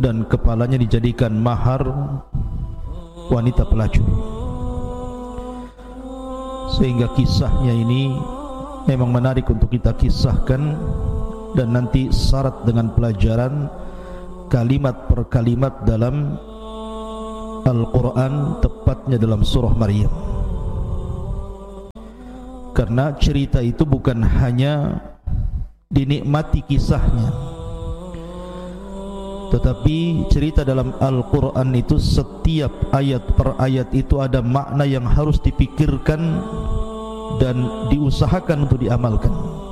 dan kepalanya dijadikan mahar wanita pelacur. Sehingga kisahnya ini memang menarik untuk kita kisahkan, dan nanti syarat dengan pelajaran kalimat per kalimat dalam Al-Quran, tepatnya dalam surah Maryam. Karena cerita itu bukan hanya dinikmati kisahnya, tetapi cerita dalam Al-Quran itu setiap ayat per ayat itu ada makna yang harus dipikirkan dan diusahakan untuk diamalkan.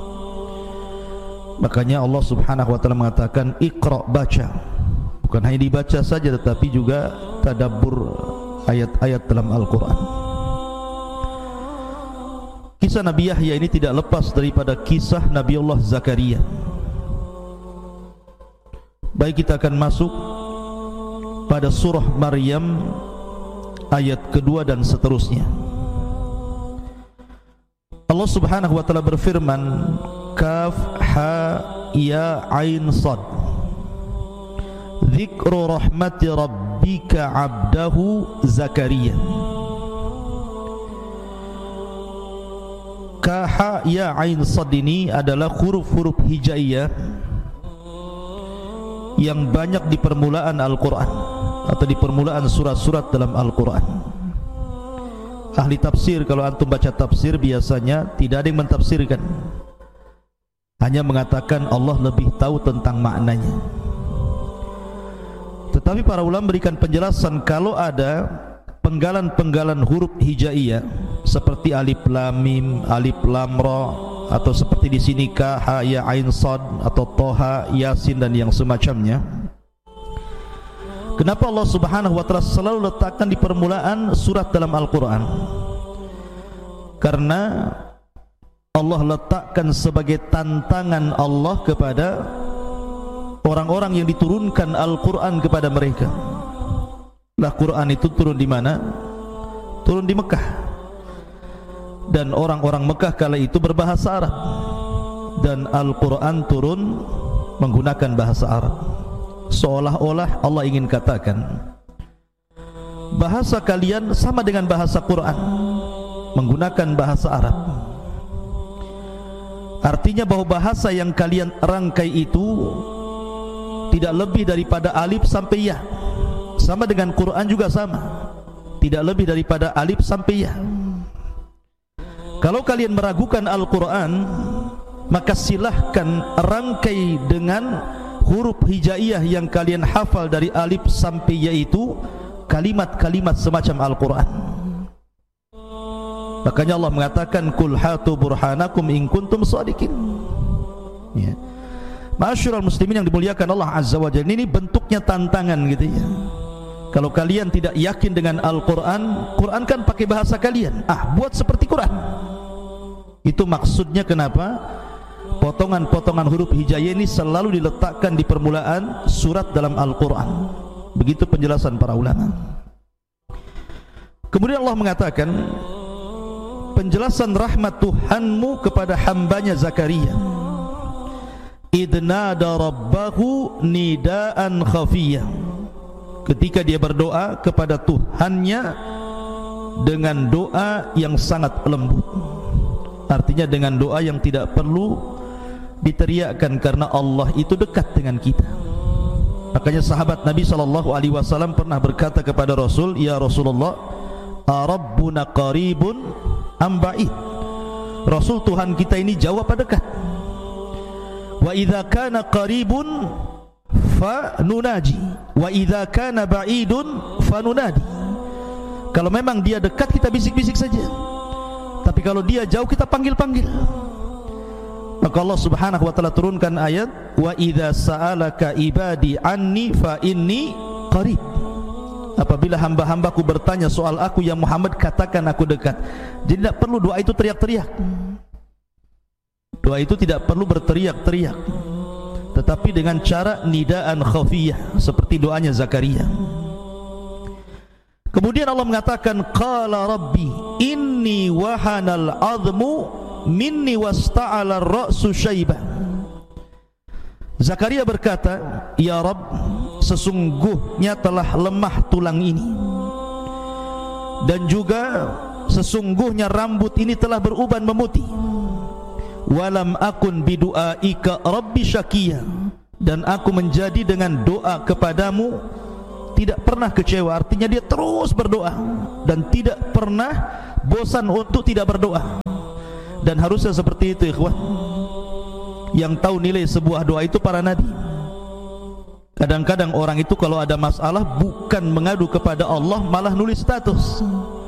Makanya Allah Subhanahu wa ta'ala mengatakan Iqra, baca. Bukan hanya dibaca saja, tetapi juga tadabbur ayat-ayat dalam Al-Quran. Kisah Nabi Yahya ini tidak lepas daripada kisah Nabiullah Zakaria. Baik, kita akan masuk pada surah Maryam ayat kedua dan seterusnya. Allah Subhanahu wa ta'ala berfirman, Kaf ha ya ain sad, Dzikru rahmati rabbika abdahu Zakaria. Kaha ya ain sad ini adalah huruf-huruf hijaiyah yang banyak di permulaan Al-Quran atau di permulaan surat-surat dalam Al-Quran. Ahli tafsir, kalau antum baca tafsir, biasanya tidak ada yang mentafsirkan, hanya mengatakan Allah lebih tahu tentang maknanya. Tetapi para ulama berikan penjelasan, kalau ada penggalan-penggalan huruf hijaiyah seperti alif lam mim, alif lam ra, atau seperti di sini ka ha ya ain sad atau toha yasin dan yang semacamnya. Kenapa Allah Subhanahu wa ta'ala selalu letakkan di permulaan surat dalam Al-Quran? Karena Allah letakkan sebagai tantangan Allah kepada orang-orang yang diturunkan Al-Quran kepada mereka. Lah, Quran itu turun di mana? Turun di Mekah. Dan orang-orang Mekah kala itu berbahasa Arab, dan Al-Quran turun menggunakan bahasa Arab. Seolah-olah Allah ingin katakan, bahasa kalian sama dengan bahasa Quran, menggunakan bahasa Arab. Artinya bahwa bahasa yang kalian rangkai itu tidak lebih daripada alif sampai ya. Sama dengan Quran juga sama, tidak lebih daripada alif sampai ya. Kalau kalian meragukan Al-Quran, maka silahkan rangkai dengan huruf hijaiyah yang kalian hafal dari alif sampai ya, itu kalimat-kalimat semacam Al-Quran. Makanya Allah mengatakan, Qul hatu burhanakum in kuntum shadiqin. Ya. Ma'asyiral muslimin yang dimuliakan Allah Azza wa Jalla, ini bentuknya tantangan gitu ya. Kalau kalian tidak yakin dengan Al-Quran, Quran kan pakai bahasa kalian, buat seperti Quran. Itu maksudnya kenapa potongan-potongan huruf hijaiyah ini selalu diletakkan di permulaan surat dalam Al-Quran. Begitu penjelasan para ulama. Kemudian Allah mengatakan penjelasan rahmat Tuhanmu kepada hambanya Zakaria. Idnada rabbahu nidaan khafiyah. Ketika dia berdoa kepada Tuhannya dengan doa yang sangat lembut. Artinya dengan doa yang tidak perlu diteriakkan, karena Allah itu dekat dengan kita. Makanya sahabat Nabi SAW pernah berkata kepada Rasul, Ya Rasulullah, Arabbuna qaribun am ba'id? Rasul, Tuhan kita ini jauh apa dekat? Wa idza kana qaribun fa nunaji, wa idza kana ba'idun fa nunadi. Kalau memang dia dekat, kita bisik-bisik saja. Tapi kalau dia jauh, kita panggil-panggil. Maka Allah Subhanahu wa ta'ala turunkan ayat, wa idza sa'alaka ibadi anni fa inni qarib. Apabila hamba-hambaku bertanya soal aku ya Muhammad, katakan aku dekat. Jadi tidak perlu doa itu teriak-teriak. Doa itu tidak perlu berteriak-teriak, tetapi dengan cara nidaan khafiyah, seperti doanya Zakaria. Kemudian Allah mengatakan, Qala Rabbi inni wahanal azmu minni wasta'ala ar-ra'su syaibah. Zakaria berkata, Ya Rabb, sesungguhnya telah lemah tulang ini, dan juga sesungguhnya rambut ini telah beruban memutih. Walam akun bidu'aika rabbi syakiya, dan aku menjadi dengan doa kepadamu tidak pernah kecewa. Artinya dia terus berdoa dan tidak pernah bosan untuk tidak berdoa. Dan harusnya seperti itu, ikhwan. Yang tahu nilai sebuah doa itu para nabi. Kadang-kadang orang itu kalau ada masalah bukan mengadu kepada Allah, malah nulis status.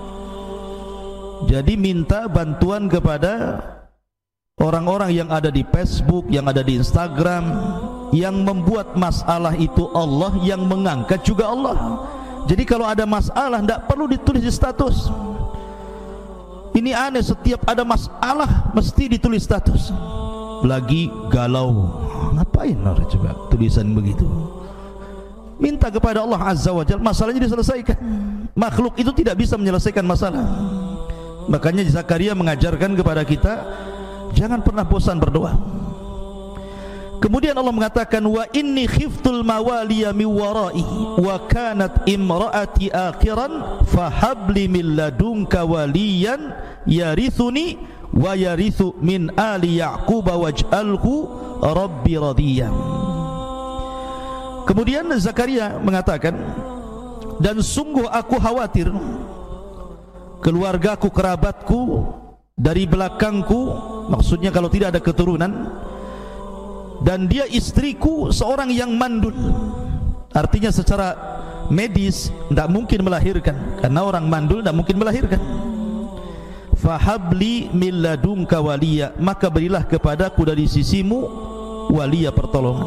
Jadi minta bantuan kepada orang-orang yang ada di Facebook, yang ada di Instagram. Yang membuat masalah itu Allah, yang mengangkat juga Allah. Jadi kalau ada masalah tidak perlu ditulis di status. Ini aneh, setiap ada masalah mesti ditulis status. Lagi galau, ngapain orang coba tulisan begitu? Minta kepada Allah Azza wa Jalla, masalahnya diselesaikan. Makhluk itu tidak bisa menyelesaikan masalah. Makanya Zakaria mengajarkan kepada kita, jangan pernah bosan berdoa. Kemudian Allah mengatakan, wa inni khiftul mawaliya min wara'i wa kanat imraati akhiran fahabli min ladunka waliyan yarithuni wa yarithu min ali ya'qub waj'alhu rabbi radiyan. Kemudian Zakaria mengatakan, dan sungguh aku khawatir keluargaku, kerabatku dari belakangku, maksudnya kalau tidak ada keturunan, dan dia istriku seorang yang mandul. Artinya secara medis tidak mungkin melahirkan, karena orang mandul tidak mungkin melahirkan. Fahabli min ladunka waliya, maka berilah kepadaku dari sisimu waliya, pertolongan.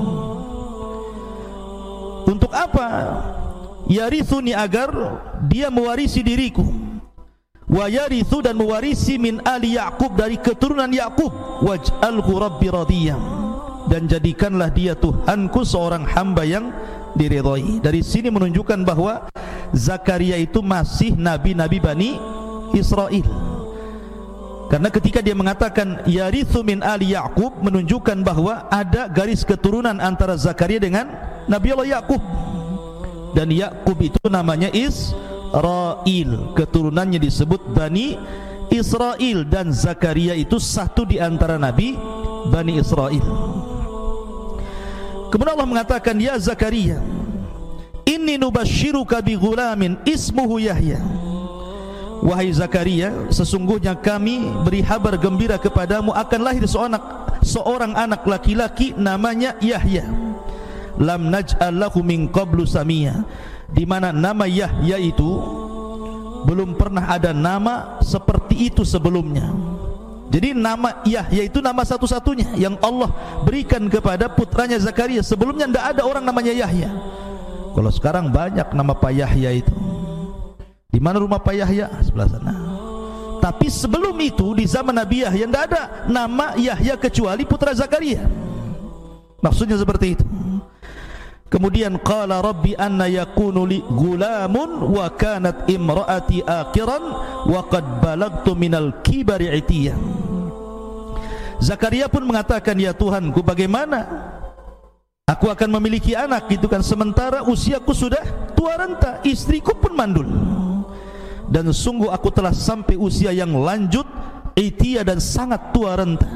Untuk apa? Yarithuni, agar dia mewarisi diriku. Wa yarithu, dan mewarisi min ali Ya'qub, dari keturunan Ya'qub. Waj'alhu rabbi radiyam, dan jadikanlah dia Tuhanku seorang hamba yang diridhai. Dari sini menunjukkan bahwa Zakaria itu masih nabi-nabi Bani Israel. Karena ketika dia mengatakan yarithu min ali Ya'qub, menunjukkan bahwa ada garis keturunan antara Zakaria dengan Nabi Allah Ya'qub. Dan Ya'qub itu namanya Israel, keturunannya disebut Bani Israel, dan Zakaria itu satu di antara nabi Bani Israel. Kemudian Allah mengatakan, ya Zakaria, inni nubashiruka bi ghulamin ismuhu Yahya. Wahai Zakaria, sesungguhnya kami beri kabar gembira kepadamu akan lahir seorang anak laki-laki namanya Yahya. Lam naj'al lahu min qablu samia, di mana nama Yahya itu belum pernah ada nama seperti itu sebelumnya. Jadi nama Yahya itu nama satu-satunya yang Allah berikan kepada putranya Zakaria. Sebelumnya tidak ada orang namanya Yahya. Kalau sekarang banyak nama Pak Yahya itu. Di mana rumah Pak Yahya? Sebelah sana. Tapi sebelum itu, di zaman Nabi Yahya, tidak ada nama Yahya kecuali putra Zakaria. Maksudnya seperti itu. Kemudian qala rabbi anna yakunu li gulamun wa kanat imraati akhiran wa qad balagtu minal kibari itiyah. Zakaria pun mengatakan, ya Tuhanku, bagaimana aku akan memiliki anak gitu kan, sementara usiaku sudah tua renta, istriku pun mandul. Dan sungguh aku telah sampai usia yang lanjut, itiyah, dan sangat tua renta.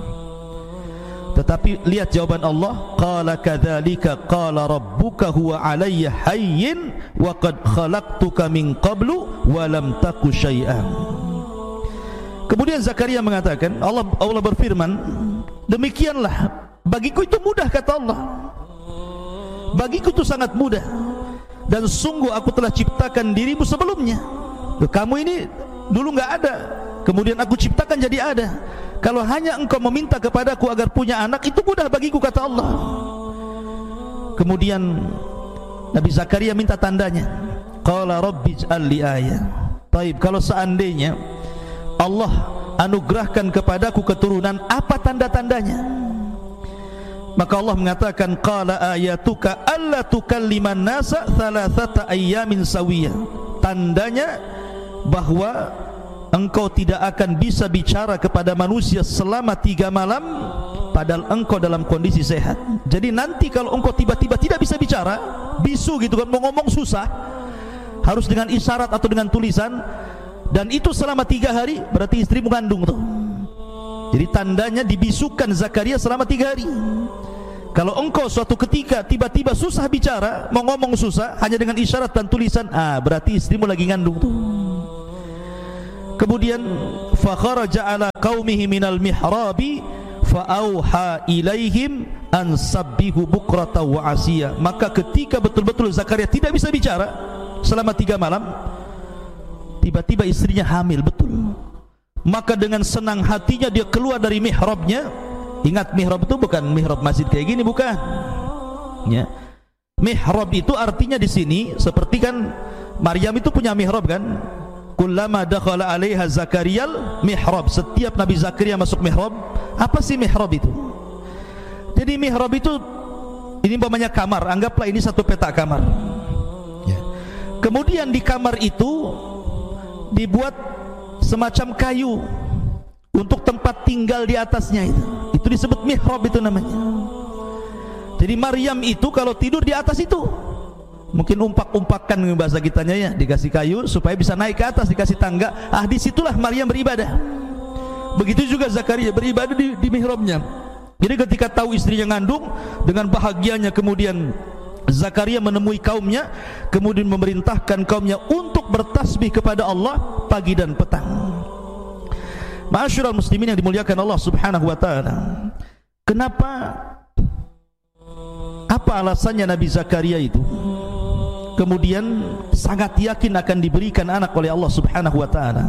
Tetapi lihat jawaban Allah, qala kadzalika qala rabbuka huwa alayya hayyin wa qad khalaqtuka min qablu wa lam taku syai'an. Kemudian Zakaria mengatakan, Allah berfirman, demikianlah bagiku itu mudah, kata Allah. Bagiku itu sangat mudah, dan sungguh aku telah ciptakan dirimu sebelumnya. Kamu ini dulu enggak ada, kemudian aku ciptakan jadi ada. Kalau hanya engkau meminta kepadaku agar punya anak, itu mudah bagiku, kata Allah. Kemudian Nabi Zakaria minta tandanya. Qala rabbi ij'al li ayah. Baik, kalau seandainya Allah anugerahkan kepadaku keturunan, apa tanda-tandanya? Maka Allah mengatakan, qala ayatuka alla tukalliman nasa thalathata ayyamin sawiyah. Tandanya bahwa engkau tidak akan bisa bicara kepada manusia selama 3 malam, padahal engkau dalam kondisi sehat. Jadi nanti kalau engkau tiba-tiba tidak bisa bicara, bisu gitu kan, mau ngomong susah, harus dengan isyarat atau dengan tulisan, dan itu selama 3 hari, berarti istri mengandung tuh. Jadi tandanya dibisukan Zakaria selama 3 hari. Kalau engkau suatu ketika tiba-tiba susah bicara, mau ngomong susah, hanya dengan isyarat dan tulisan, berarti istrimu lagi ngandung tuh. Kemudian fa kharaja ala qaumihi minal mihrabi fa auha ilaihim an sabbihu bukrata wa asiya. Maka ketika betul-betul Zakaria tidak bisa bicara selama 3 malam, tiba-tiba istrinya hamil betul. Maka dengan senang hatinya dia keluar dari mihrabnya. Ingat, mihrab itu bukan mihrab masjid kayak gini, bukan. Ya. Mihrab itu artinya di sini seperti kan Maryam itu punya mihrab kan? Kullama dakhala 'alaiha Zakariyal mihrab. Setiap Nabi Zakaria masuk mihrab. Apa sih mihrab itu? Jadi mihrab itu ini umpamanya kamar, anggaplah ini satu petak kamar. Ya. Kemudian di kamar itu dibuat semacam kayu untuk tempat tinggal di atasnya itu disebut mihrab itu namanya. Jadi Maryam itu kalau tidur di atas itu, mungkin umpak-umpakan bahasa kitanya ya, dikasih kayu supaya bisa naik ke atas, dikasih tangga. Disitulah Maryam beribadah. Begitu juga Zakaria beribadah di mihrabnya. Jadi ketika tahu istrinya ngandung, dengan bahagianya kemudian Zakaria menemui kaumnya, kemudian memerintahkan kaumnya untuk bertasbih kepada Allah pagi dan petang. Ma'asyiral muslimin yang dimuliakan Allah Subhanahu wa taala. Kenapa? Apa alasannya Nabi Zakaria itu kemudian sangat yakin akan diberikan anak oleh Allah Subhanahu wa taala?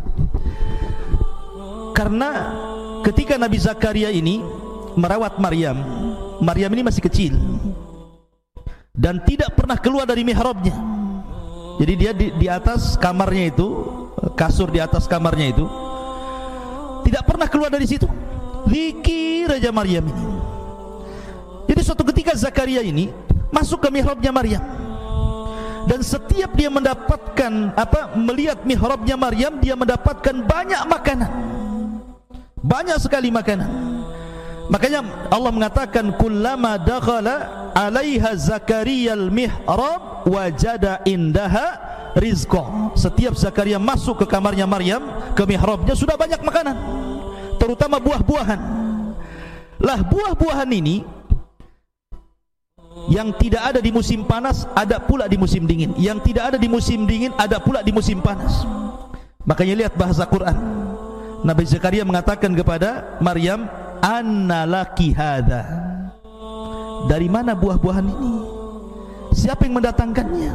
Karena ketika Nabi Zakaria ini merawat Maryam, Maryam ini masih kecil dan tidak pernah keluar dari mihrabnya. Jadi dia di atas kamarnya itu, kasur di atas kamarnya itu, tidak pernah keluar dari situ. Zikir aja Maryam ini. Jadi suatu ketika Zakaria ini masuk ke mihrabnya Maryam, dan setiap dia mendapatkan melihat mihrabnya Maryam, dia mendapatkan banyak makanan, banyak sekali makanan. Makanya Allah mengatakan kullama dakhala 'alaiha Zakariyal mihrab wajada indaha rizqa. Setiap Zakaria masuk ke kamarnya Maryam, ke mihrabnya, sudah banyak makanan, terutama buah-buahan. Lah buah-buahan ini yang tidak ada di musim panas ada pula di musim dingin, yang tidak ada di musim dingin ada pula di musim panas. Makanya lihat bahasa Quran. Nabi Zakaria mengatakan kepada Maryam, anna laki hadha. Dari mana buah-buahan ini? Siapa yang mendatangkannya?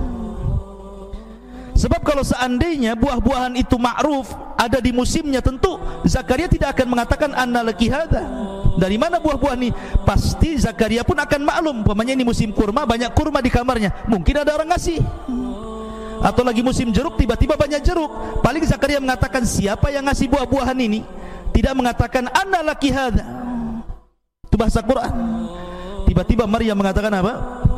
Sebab kalau seandainya buah-buahan itu ma'ruf, ada di musimnya, tentu Zakaria tidak akan mengatakan anna laki hadha. Dari mana buah-buahan ini? Pasti Zakaria pun akan maklum, umpamanya ini musim kurma, banyak kurma di kamarnya, mungkin ada orang ngasih. Atau lagi musim jeruk, tiba-tiba banyak jeruk, paling Zakaria mengatakan siapa yang ngasih buah-buahan ini, tidak mengatakan anna laki hadha. Itu bahasa Quran. Tiba-tiba Maryam mengatakan apa?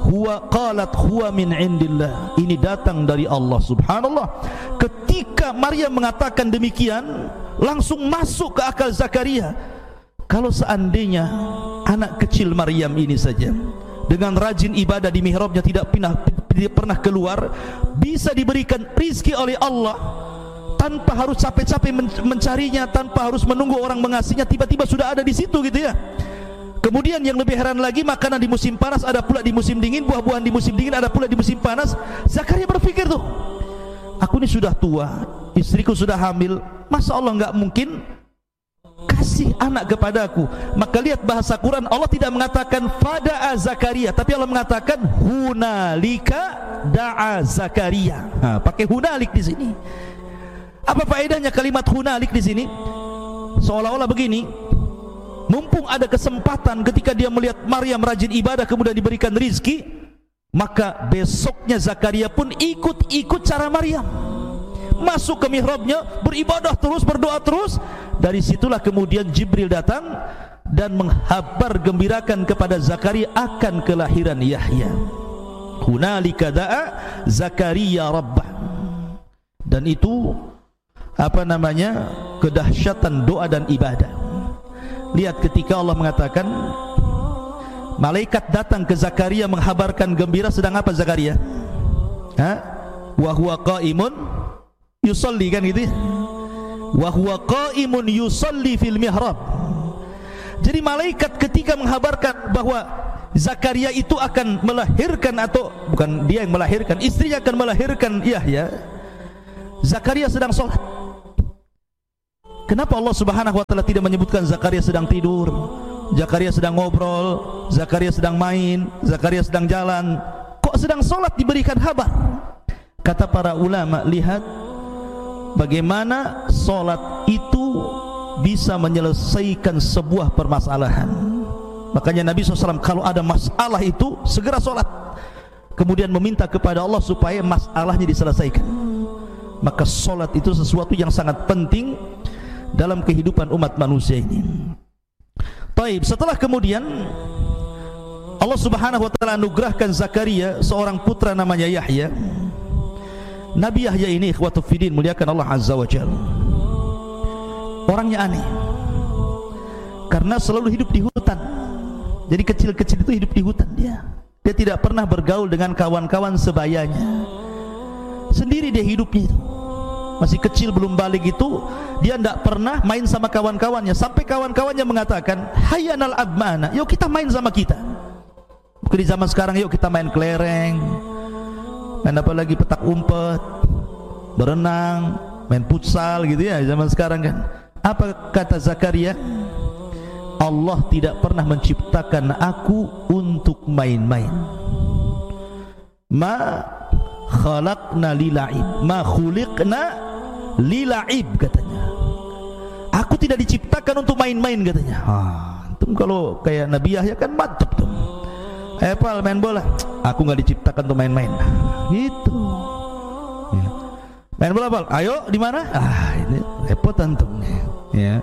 Huwa min indillah. Ini datang dari Allah. Subhanallah. Ketika Maryam mengatakan demikian, langsung masuk ke akal Zakaria. Kalau seandainya anak kecil Maryam ini saja dengan rajin ibadah di mihrabnya, tidak pernah keluar, bisa diberikan rizki oleh Allah tanpa harus capek-capek mencarinya, tanpa harus menunggu orang mengasihnya, tiba-tiba sudah ada di situ gitu ya. Kemudian yang lebih heran lagi, makanan di musim panas ada pula di musim dingin, buah-buahan di musim dingin ada pula di musim panas. Zakaria berpikir tuh, aku ini sudah tua, istriku sudah hamil, masa Allah nggak mungkin kasih anak kepadaku? Maka lihat bahasa Quran, Allah tidak mengatakan fada'a Zakaria, tapi Allah mengatakan hunalika da'a Zakaria. Pakai hunalik di sini. Apa faedahnya kalimat hunalik di sini? Seolah-olah begini, mumpung ada kesempatan ketika dia melihat Maryam rajin ibadah kemudian diberikan rizki, maka besoknya Zakaria pun ikut cara Maryam, masuk ke mihrabnya, beribadah terus, berdoa terus. Dari situlah kemudian Jibril datang dan menghabar gembirakan kepada Zakaria akan kelahiran Yahya. Hunalika da'a Zakaria rabbah. Dan itu kedahsyatan doa dan ibadah. Lihat ketika Allah mengatakan malaikat datang ke Zakaria menghabarkan gembira, sedang apa Zakaria? Wa huwa qaimun yusalli, kan gitu ya? Wa huwa qaimun yusalli fil mihrab. Jadi malaikat ketika menghabarkan bahwa Zakaria itu akan melahirkan, atau bukan dia yang melahirkan, istrinya akan melahirkan Yahya, Zakaria sedang sholat. Kenapa Allah Subhanahu wa taala tidak menyebutkan Zakaria sedang tidur, Zakaria sedang ngobrol, Zakaria sedang main, Zakaria sedang jalan? Kok sedang sholat diberikan kabar? Kata para ulama, lihat bagaimana sholat itu bisa menyelesaikan sebuah permasalahan. Makanya Nabi SAW kalau ada masalah itu segera sholat, kemudian meminta kepada Allah supaya masalahnya diselesaikan. Maka sholat itu sesuatu yang sangat penting dalam kehidupan umat manusia ini. Taib, setelah kemudian Allah Subhanahu wa taala anugerahkan Zakaria seorang putra namanya Yahya. Nabi Yahya ini ikhwatu fiddin, muliakan Allah Azza wa Jalla, orangnya aneh karena selalu hidup di hutan. Jadi kecil-kecil itu hidup di hutan dia. Dia tidak pernah bergaul dengan kawan-kawan sebayanya. Sendiri dia hidupnya itu. Masih kecil belum balik itu dia tidak pernah main sama kawan-kawannya, sampai kawan-kawannya mengatakan, "Hayyanal abmana, yuk kita main sama kita." Mungkin di zaman sekarang, yuk kita main kelereng, main apa lagi, petak umpet, berenang, main futsal gitu ya zaman sekarang kan. Apa kata Zakaria? Allah tidak pernah menciptakan aku untuk main-main. Ma khalaqna lila'ib, ma khuliqna lila'ib, katanya. Aku tidak diciptakan untuk main-main, katanya. Antum kalau kayak Nabi Yahya kan mantap tuh. Pal main bola, aku nggak diciptakan untuk main-main. Gitu. Ya. Main bola Pal, ayo di mana? Ini repot antum. Ya.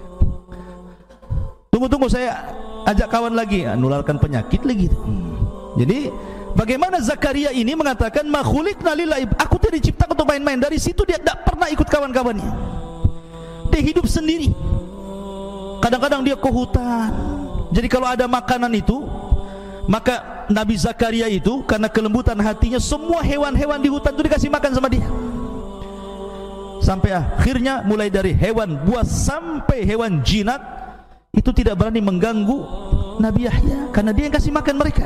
Tunggu saya ajak kawan lagi, nularkan penyakit lagi. Jadi bagaimana Zakaria ini mengatakan ma khuliqna lila'ib, aku tidak diciptakan untuk main-main. Dari situ dia tidak pernah ikut kawan-kawannya. Dia hidup sendiri. Kadang-kadang dia ke hutan. Jadi kalau ada makanan itu, maka Nabi Zakaria itu karena kelembutan hatinya, semua hewan-hewan di hutan itu dikasih makan sama dia. Sampai akhirnya mulai dari hewan buas sampai hewan jinat itu tidak berani mengganggu Nabi Yahya karena dia yang kasih makan mereka.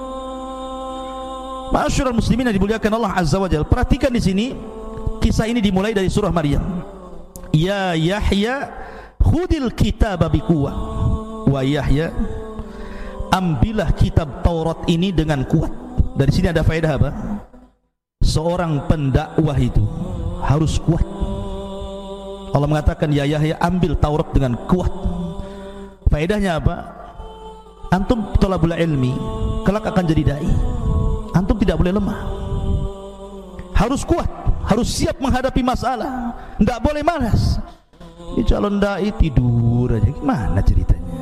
Ma'asyiral muslimin yang dimuliakan Allah Azza wa Jalla, perhatikan di sini kisah ini dimulai dari surah Maryam. Ya Yahya khudil kitaba biquwwah, wa Yahya, ambillah kitab Taurat ini dengan kuat. Dari sini ada faedah apa? Seorang pendakwah itu harus kuat. Allah mengatakan ya Yahya, ambil Taurat dengan kuat. Faedahnya apa? Antum thalabul ilmi kelak akan jadi dai. Antum tidak boleh lemah, harus kuat, harus siap menghadapi masalah, tidak boleh malas. Ini calon dai tidur aja, gimana ceritanya?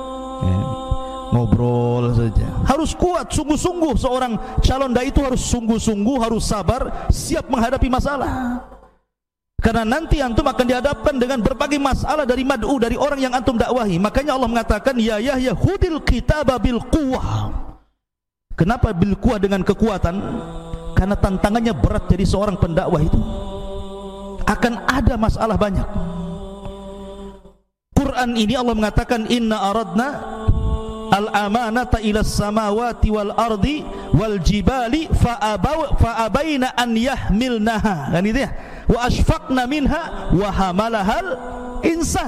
Ngobrol saja. Harus kuat, sungguh-sungguh. Seorang calon dai itu harus sungguh-sungguh, harus sabar, siap menghadapi masalah. Karena nanti antum akan dihadapkan dengan berbagai masalah dari mad'u, dari orang yang antum dakwahi. Makanya Allah mengatakan ya Yahya khudil kitaba bil quwwah. Kenapa bil quwwah, dengan kekuatan? Karena tantangannya berat. Jadi seorang pendakwah itu akan ada masalah banyak. Quran ini Allah mengatakan inna aradna al-amanata ila samawati wal ardi wal jibali fa abaina an yahmilnaha, kan itu ya, wa ashfaqna minha wa hamalahal insan.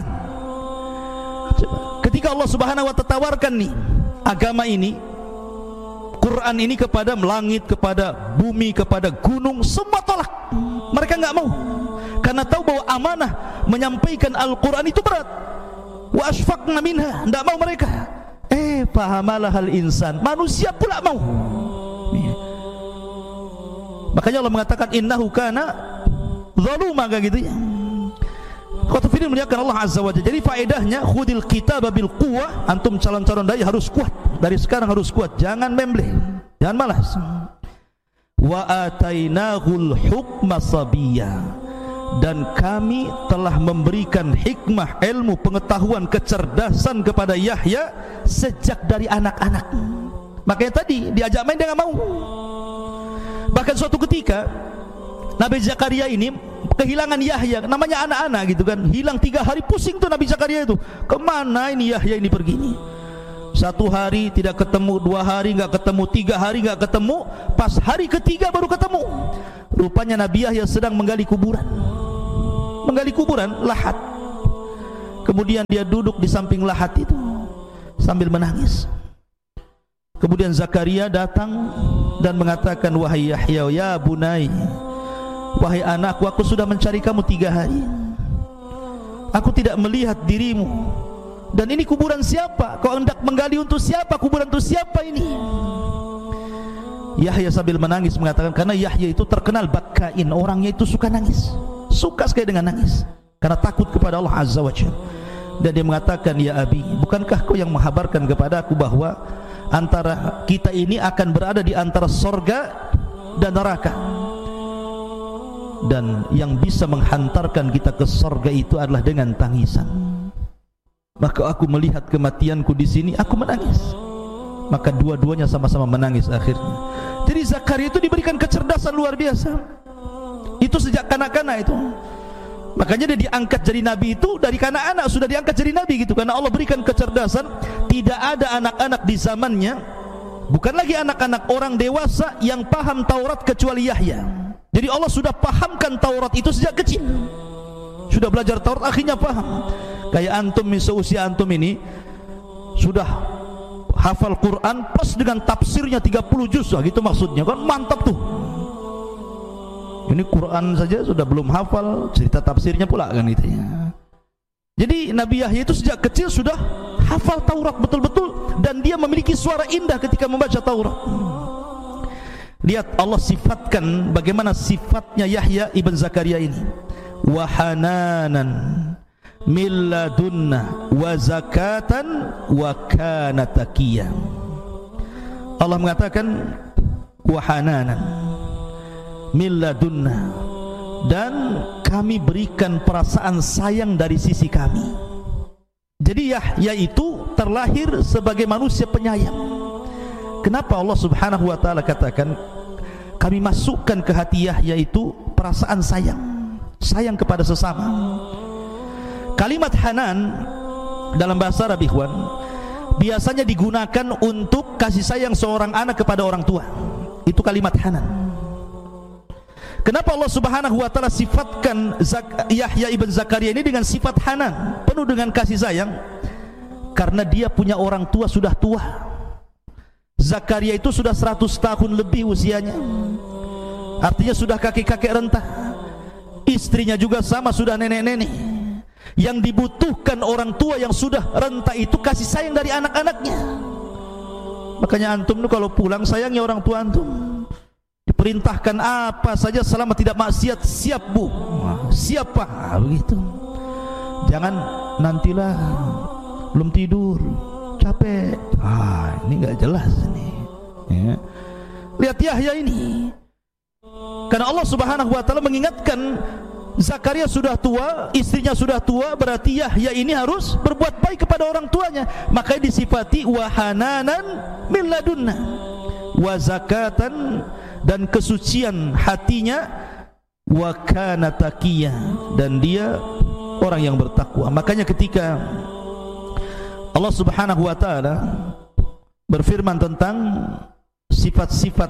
Ketika Allah Subhanahu wa ta'ala tawarkan nih agama ini, Quran ini kepada langit, kepada bumi, kepada gunung, semua tolak. Mereka enggak mau karena tahu bahwa amanah menyampaikan Al-Quran itu berat. Wa ashfaqna minha, enggak mau mereka. Fahamalahal insan, manusia pula mau. Makanya Allah mengatakan innahu kana zaluma, gitu ya. Qatu fiddin muliakan Allah Azza wa Jalla. Jadi faedahnya khudil kitaba bil quwwah, antum calon-calon dai harus kuat. Dari sekarang harus kuat, jangan membleh, jangan malas. Wa atainahul hukma sabiyya, dan kami telah memberikan hikmah, ilmu, pengetahuan, kecerdasan kepada Yahya sejak dari anak-anak. Makanya tadi diajak main dia nggak mau. Bahkan suatu ketika Nabi Zakaria ini kehilangan Yahya, namanya anak-anak gitu kan, hilang 3 hari, pusing tuh Nabi Zakaria itu, kemana ini Yahya ini pergi nih. 1 hari tidak ketemu, 2 hari nggak ketemu, 3 hari nggak ketemu, pas hari ketiga baru ketemu. Rupanya Nabi Yahya sedang menggali kuburan, lahat. Kemudian dia duduk di samping lahat itu sambil menangis. Kemudian Zakaria datang dan mengatakan, wahai Yahya, ya bunai, wahai anakku, aku sudah mencari kamu 3 hari, aku tidak melihat dirimu. Dan ini kuburan siapa? Kau hendak menggali untuk siapa? Kuburan untuk siapa ini? Yahya sambil menangis mengatakan, karena Yahya itu terkenal bakain, orangnya itu suka nangis, suka sekali dengan nangis, karena takut kepada Allah Azza wa Jalla. Dan dia mengatakan, ya Abi, bukankah kau yang menghabarkan kepada aku bahwa antara kita ini akan berada di antara sorga dan neraka, dan yang bisa menghantarkan kita ke sorga itu adalah dengan tangisan. Maka aku melihat kematianku di sini, aku menangis. Maka dua-duanya sama-sama menangis akhirnya. Jadi Zakaria itu diberikan kecerdasan luar biasa. Itu sejak kanak-kanak itu. Makanya dia diangkat jadi nabi itu dari kanak-kanak sudah diangkat jadi nabi gitu, karena Allah berikan kecerdasan. Tidak ada anak-anak di zamannya, bukan lagi anak-anak, orang dewasa yang paham Taurat kecuali Yahya. Jadi Allah sudah pahamkan Taurat itu sejak kecil. Sudah belajar Taurat, akhirnya paham. Kayak antum, seusia antum ini sudah hafal Quran plus dengan tafsirnya 30 juz, gitu maksudnya kan, mantap tuh. Ini Quran saja sudah belum hafal, cerita tafsirnya pula kan gitu ya. Jadi Nabi Yahya itu sejak kecil sudah hafal Taurat betul-betul, dan dia memiliki suara indah ketika membaca Taurat. Lihat Allah sifatkan bagaimana sifatnya Yahya ibn Zakaria ini. Wa hananan min ladunna wa zakatan wa kana taqiyyan. Allah mengatakan wa hananan min ladunna, dan kami berikan perasaan sayang dari sisi kami. Jadi Yahya itu terlahir sebagai manusia penyayang. Kenapa Allah Subhanahu wa taala katakan kami masukkan ke hati Yahya itu perasaan sayang, sayang kepada sesama. Kalimat hanan dalam bahasa Arab, ikhwan, biasanya digunakan untuk kasih sayang seorang anak kepada orang tua. Itu kalimat hanan. Kenapa Allah Subhanahu wa taala sifatkan Yahya ibn Zakaria ini dengan sifat hanan, penuh dengan kasih sayang? Karena dia punya orang tua sudah tua. Zakaria itu sudah 100 tahun lebih usianya. Artinya sudah kakek-kakek renta. Istrinya juga sama, sudah nenek-nenek. Yang dibutuhkan orang tua yang sudah renta itu kasih sayang dari anak-anaknya. Makanya antum tuh kalau pulang sayangi orang tua antum. Diperintahkan apa saja selama tidak maksiat, siap bu, siap pak, begitu. Jangan nantilah belum tidur, capek, ini nggak jelas ini ya. Lihat Yahya ini, karena Allah Subhanahu wa taala mengingatkan Zakaria sudah tua, istrinya sudah tua, berarti Yahya ini harus berbuat baik kepada orang tuanya. Makanya disifati wa hananan min ladunna wa zakatan, dan kesucian hatinya, wa kana taqiyya, dan dia orang yang bertakwa. Makanya ketika Allah Subhanahu wa taala berfirman tentang sifat-sifat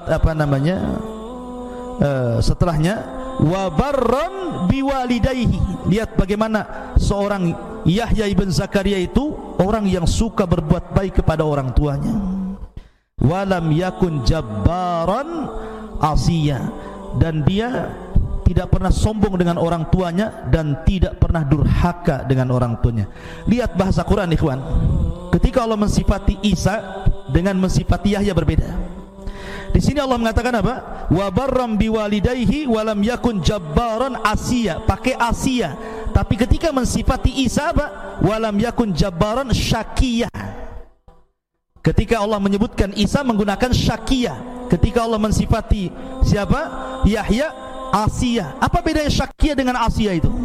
setelahnya, wa barran biwalidayhi, lihat bagaimana seorang Yahya ibn Zakaria itu orang yang suka berbuat baik kepada orang tuanya. Walam yakun jabbaran asiya, dan dia tidak pernah sombong dengan orang tuanya dan tidak pernah durhaka dengan orang tuanya. Lihat bahasa Quran, ikhwan. Ketika Allah mensifati Isa dengan mensifati Yahya berbeda. Di sini Allah mengatakan apa? Wa barram biwalidayhi wa lam yakun jabbaran asiya, pakai asiya. Tapi ketika mensifati Isa apa? Wa lam yakun jabbaran syakiyah. Ketika Allah menyebutkan Isa menggunakan syakiyah. Ketika Allah mensifati siapa? Yahya, Asiyah. Apa bedanya Syakiyah dengan Asiyah itu?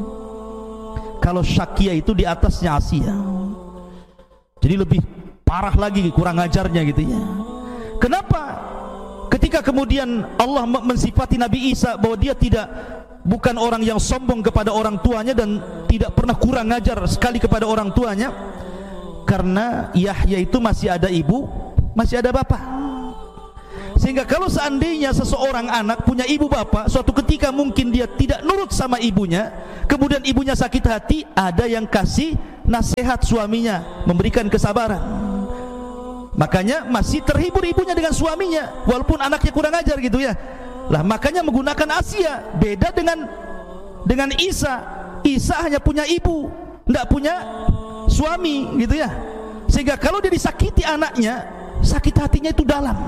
Kalau Syakiyah itu di atasnya Asiyah, jadi lebih parah lagi, kurang ajarnya gitu ya. Kenapa? Ketika kemudian Allah mensifati Nabi Isa bahwa dia bukan orang yang sombong kepada orang tuanya dan tidak pernah kurang ajar sekali kepada orang tuanya, karena Yahya itu masih ada ibu, masih ada bapak. Sehingga kalau seandainya seseorang anak punya ibu bapak, suatu ketika mungkin dia tidak nurut sama ibunya, kemudian ibunya sakit hati, ada yang kasih nasihat suaminya, memberikan kesabaran. Makanya masih terhibur ibunya dengan suaminya, walaupun anaknya kurang ajar gitu ya. Lah makanya menggunakan Asiyah. Beda dengan Isa. Isa hanya punya ibu, tidak punya suami gitu ya. Sehingga kalau dia disakiti anaknya, sakit hatinya itu dalam.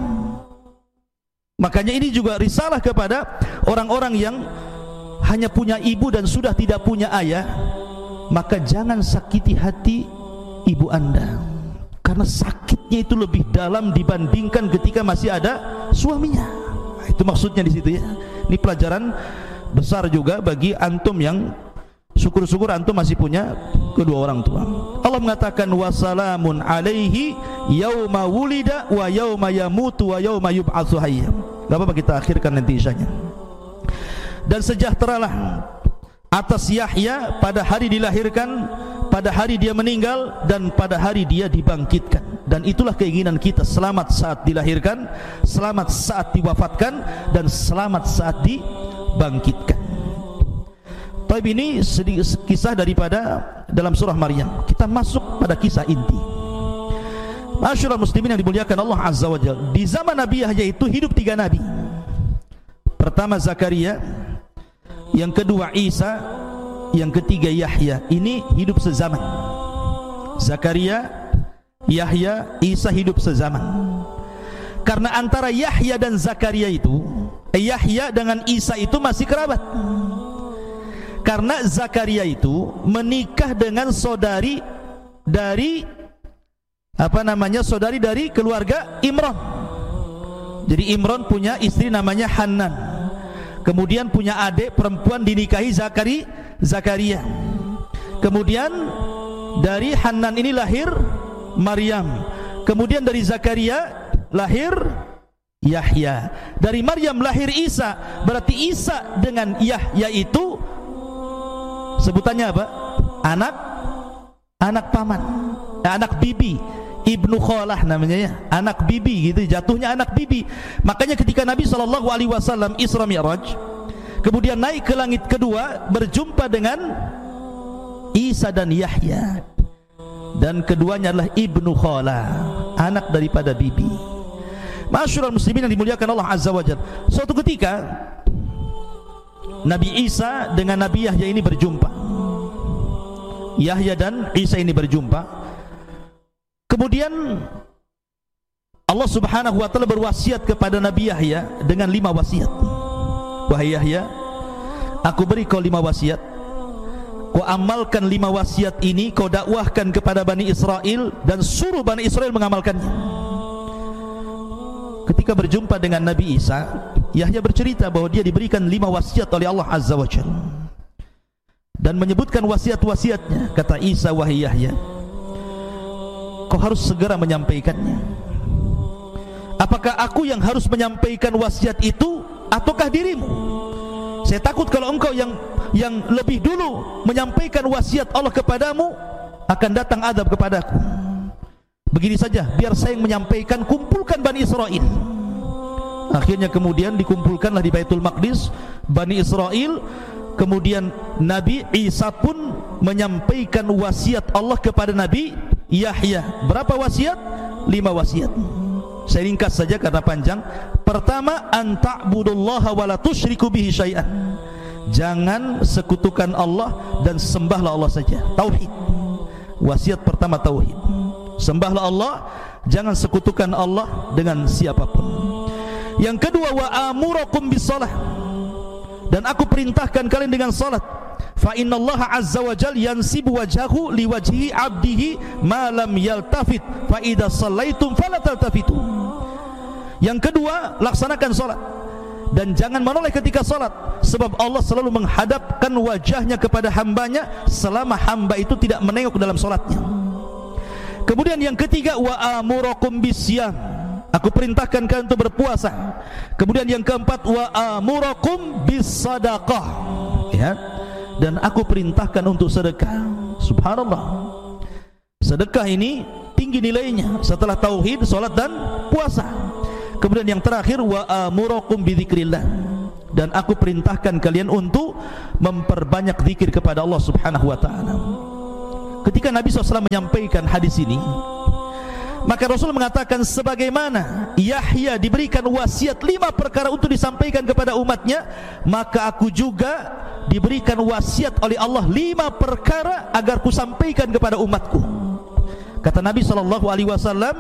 Makanya ini juga risalah kepada orang-orang yang hanya punya ibu dan sudah tidak punya ayah. Maka jangan sakiti hati ibu anda, karena sakitnya itu lebih dalam dibandingkan ketika masih ada suaminya. Itu maksudnya di situ ya. Ini pelajaran besar juga bagi antum yang syukur-syukur antum masih punya kedua orang tua. Allah mengatakan wassalamun alaihi yauma wulida wa yauma yamutu wa yauma yub'atsu hayya. Enggak apa-apa, kita akhirkan nanti isyanya. Dan sejahteralah atas Yahya pada hari dilahirkan, pada hari dia meninggal, dan pada hari dia dibangkitkan. Dan itulah keinginan kita, selamat saat dilahirkan, selamat saat diwafatkan, dan selamat saat dibangkitkan. Tapi ini kisah daripada dalam surah Maryam. Kita masuk pada kisah inti. Masyaallah muslimin yang dimuliakan Allah Azza wa Jalla. Di zaman Nabi Yahya itu hidup 3 nabi. Pertama Zakaria, yang kedua Isa, yang ketiga Yahya. Ini hidup sezaman. Zakaria, Yahya, Isa hidup sezaman. Karena antara Yahya dan Zakaria itu, Yahya dengan Isa itu masih kerabat. Karena Zakaria itu menikah dengan saudari dari saudari dari keluarga Imran. Jadi Imran punya istri namanya Hanan. Kemudian punya adik perempuan dinikahi Zakaria. Kemudian dari Hanan ini lahir Maryam. Kemudian dari Zakaria lahir Yahya. Dari Maryam lahir Isa. Berarti Isa dengan Yahya itu sebutannya apa? Anak paman, anak bibi, ibnu kholah namanya ya, anak bibi gitu, jatuhnya anak bibi. Makanya ketika Nabi SAW Isra Mi'raj, kemudian naik ke langit kedua, berjumpa dengan Isa dan Yahya, dan keduanya adalah ibnu kholah, anak daripada bibi. Masyaallah muslimin yang dimuliakan Allah Azza wa Jalla. Suatu ketika Nabi Isa dengan Nabi Yahya ini berjumpa. Yahya dan Isa ini berjumpa. Kemudian Allah Subhanahu wa taala berwasiat kepada Nabi Yahya dengan 5 wasiat. Wahai Yahya, aku beri kau 5 wasiat. Kau amalkan 5 wasiat ini, kau dakwahkan kepada Bani Israel dan suruh Bani Israel mengamalkannya. Ketika berjumpa dengan Nabi Isa, Yahya bercerita bahwa dia diberikan 5 wasiat oleh Allah Azza wa Jalla. Dan menyebutkan wasiat-wasiatnya. Kata Isa, wahai Yahya, kau harus segera menyampaikannya. Apakah aku yang harus menyampaikan wasiat itu ataukah dirimu? Saya takut kalau engkau yang lebih dulu menyampaikan wasiat Allah kepadamu, akan datang adab kepadaku. Begini saja, biar saya yang menyampaikan, kumpulkan Bani Israel. Akhirnya kemudian dikumpulkanlah di Baitul Maqdis Bani Israel. Kemudian Nabi Isa pun menyampaikan wasiat Allah kepada Nabi Yahya. Berapa wasiat? 5 wasiat. Saya ringkas saja karena panjang. Pertama, an ta'budullaha wa la tusyriku bihi syai'an. Jangan sekutukan Allah dan sembahlah Allah saja. Tauhid. Wasiat pertama tauhid. Sembahlah Allah, jangan sekutukan Allah dengan siapapun. Yang kedua, wa amurakum bisalah. Dan aku perintahkan kalian dengan salat. Fa innallaha azza wa jalla yansibu wajhahu liwajhi 'abdihi ma lam yaltafit fa idza shallaitum fala taltafitu. Yang kedua, laksanakan salat. dan jangan menoleh ketika salat, sebab Allah selalu menghadapkan wajahnya kepada hambanya selama hamba itu tidak menengok dalam salatnya. Kemudian yang ketiga, wa amurakum bisyam, aku perintahkan kalian untuk berpuasa. Kemudian yang keempat, wa amurakum bisadaqah, ya, dan aku perintahkan untuk sedekah. Subhanallah, sedekah ini tinggi nilainya setelah tauhid, salat dan puasa. Kemudian yang terakhir, wa amurakum bidzikrillah, dan aku perintahkan kalian untuk memperbanyak zikir kepada Allah Subhanahu wa taala. Ketika Nabi SAW menyampaikan hadis ini, maka Rasul mengatakan, sebagaimana Yahya diberikan wasiat 5 perkara untuk disampaikan kepada umatnya, maka aku juga diberikan wasiat oleh Allah 5 perkara agar ku sampaikan kepada umatku. Kata Nabi SAW,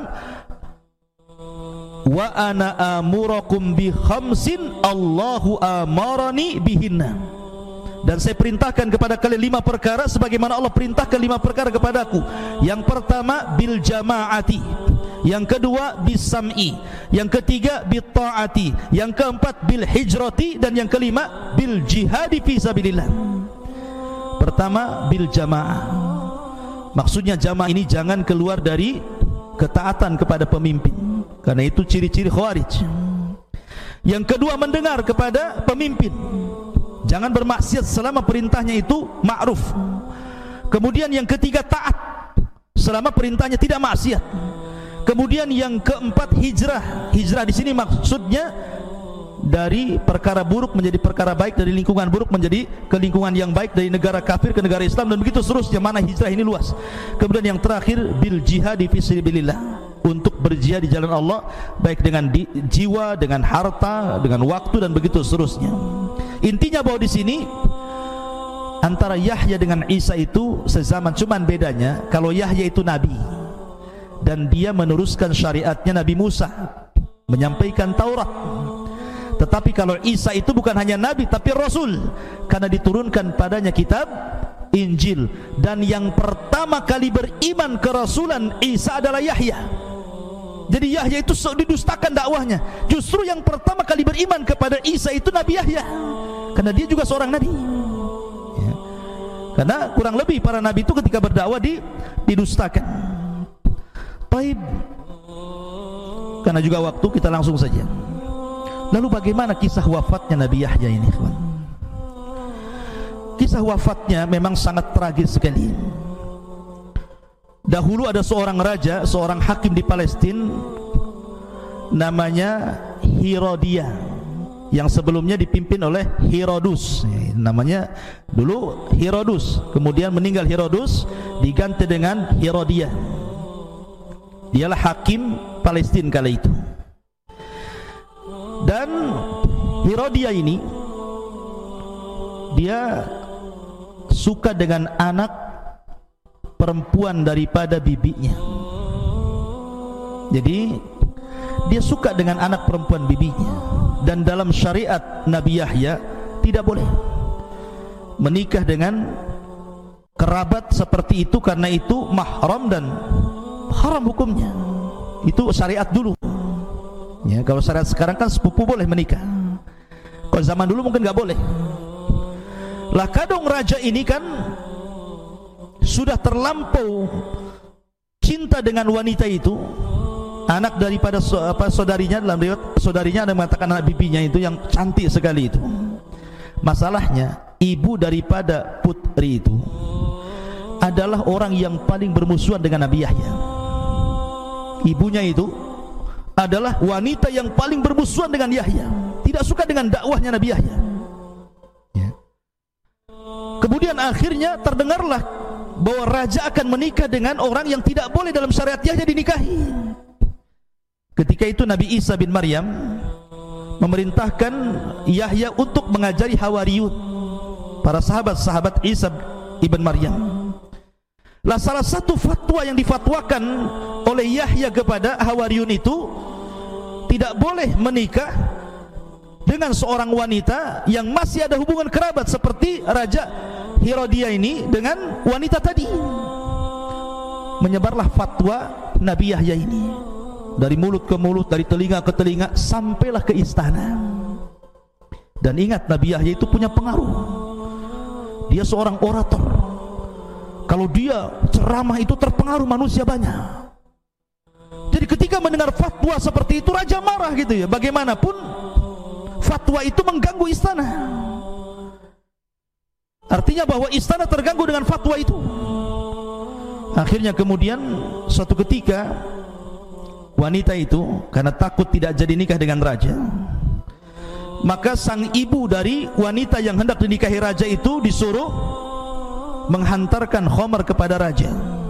wa ana amurakum bi khamsin Allahu amarani bihinna, dan saya perintahkan kepada kalian 5 perkara sebagaimana Allah perintahkan 5 perkara kepadaku. Yang pertama, bil jamaati, yang kedua bis sam'i, yang ketiga bil ta'ati, yang keempat bil hijrati, dan yang kelima bil jihadi fi sabilillah. Pertama, bil jamaah, maksudnya jamaah ini jangan keluar dari ketaatan kepada pemimpin, karena itu ciri-ciri khawarij. Yang kedua, mendengar kepada pemimpin, jangan bermaksiat selama perintahnya itu ma'ruf. Kemudian yang ketiga, taat selama perintahnya tidak maksiat. Kemudian yang keempat, hijrah. Hijrah di sini maksudnya dari perkara buruk menjadi perkara baik, dari lingkungan buruk menjadi ke lingkungan yang baik, dari negara kafir ke negara Islam, dan begitu seterusnya. Mana hijrah ini luas. Kemudian yang terakhir, bil jihadi fi sabilillah, untuk berjihad di jalan Allah, baik dengan jiwa, dengan harta, dengan waktu, dan begitu seterusnya. Intinya bahwa di sini antara Yahya dengan Isa itu sezaman, cuman bedanya kalau Yahya itu nabi dan dia meneruskan syariatnya Nabi Musa, menyampaikan Taurat. Tetapi kalau Isa itu bukan hanya nabi tapi rasul, karena diturunkan padanya kitab Injil, dan yang pertama kali beriman kerasulan Isa adalah Yahya. Jadi Yahya itu didustakan dakwahnya. Justru yang pertama kali beriman kepada Isa itu Nabi Yahya, karena dia juga seorang nabi, ya. Karena kurang lebih para nabi itu ketika berdakwah didustakan. Baik, karena juga waktu, kita langsung saja. Lalu bagaimana kisah wafatnya Nabi Yahya ini, kawan? Kisah wafatnya memang sangat tragis sekali. Dahulu ada seorang raja, seorang hakim di Palestina, namanya Herodia, yang sebelumnya dipimpin oleh Herodus. Namanya dulu Herodus, kemudian meninggal Herodus, diganti dengan Herodia. Dialah hakim Palestina kala itu. Dan Herodia ini dia suka dengan anak perempuan daripada bibinya. Jadi dia suka dengan anak perempuan bibinya, dan dalam syariat Nabi Yahya tidak boleh menikah dengan kerabat seperti itu, karena itu mahram dan haram hukumnya. Itu syariat dulu, ya. Kalau syariat sekarang kan sepupu boleh menikah, kalau zaman dulu mungkin nggak boleh. Lah kadang raja ini kan sudah terlampau cinta dengan wanita itu, anak daripada saudarinya. Dalam riwayat saudarinya ada mengatakan anak bibinya itu yang cantik sekali itu. Masalahnya ibu daripada putri itu adalah orang yang paling bermusuhan dengan Nabi Yahya. Ibunya itu adalah wanita yang paling bermusuhan dengan Yahya, tidak suka dengan dakwahnya Nabi Yahya, ya. Kemudian akhirnya terdengarlah bahwa raja akan menikah dengan orang yang tidak boleh dalam syariat Yahya dinikahi. Ketika itu Nabi Isa bin Maryam memerintahkan Yahya untuk mengajari Hawariyun, para sahabat-sahabat Isa ibn Maryam. Lah salah satu fatwa yang difatwakan oleh Yahya kepada Hawariyun itu, tidak boleh menikah dengan seorang wanita yang masih ada hubungan kerabat seperti Raja Herodia ini dengan wanita tadi. Menyebarlah fatwa Nabi Yahya ini dari mulut ke mulut, dari telinga ke telinga, sampailah ke istana. Dan ingat, Nabi Yahya itu punya pengaruh. Dia seorang orator. Kalau dia ceramah itu terpengaruh manusia banyak. Jadi ketika mendengar fatwa seperti itu, raja marah gitu ya. Bagaimanapun fatwa itu mengganggu istana. Artinya bahwa istana terganggu dengan fatwa itu. Akhirnya kemudian suatu ketika wanita itu karena takut tidak jadi nikah dengan raja, maka sang ibu dari wanita yang hendak dinikahi raja itu disuruh menghantarkan khamar kepada raja.